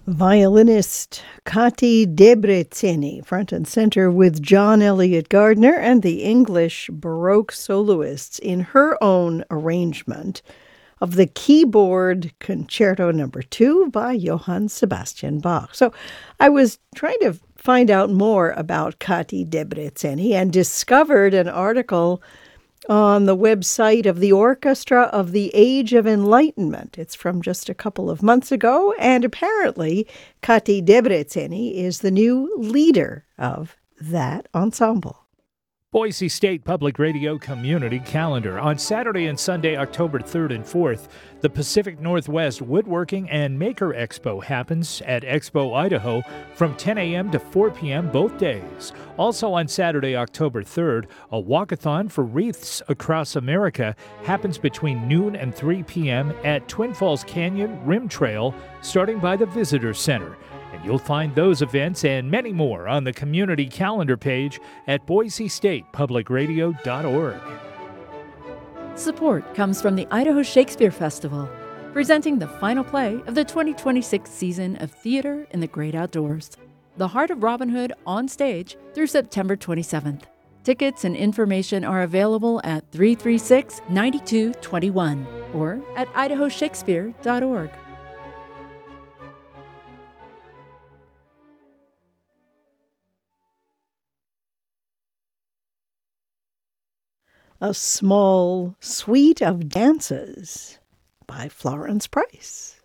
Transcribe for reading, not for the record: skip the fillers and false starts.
Violinist Kati Debreceni, front and center with John Elliott Gardner and the English Baroque soloists in her own arrangement of the Keyboard Concerto Number 2 by Johann Sebastian Bach. So I was trying to find out more about Kati Debreceni and discovered an article on the website of the Orchestra of the Age of Enlightenment. It's from just a couple of months ago, and apparently Kati Debreceni is the new leader of that ensemble. Boise State Public Radio Community Calendar. On Saturday and Sunday, October 3rd and 4th, the Pacific Northwest Woodworking and Maker Expo happens at Expo Idaho from 10 a.m. to 4 p.m. both days. Also on Saturday, October 3rd, a walkathon for wreaths across America happens between noon and 3 p.m. at Twin Falls Canyon Rim Trail, starting by the Visitor Center. And you'll find those events and many more on the community calendar page at boisestatepublicradio.org. Support comes from the Idaho Shakespeare Festival, presenting the final play of the 2026 season of Theater in the Great Outdoors, The Heart of Robin Hood on stage through September 27th. Tickets and information are available at 336-9221 or at idahoshakespeare.org. A Small Suite of Dances by Florence Price.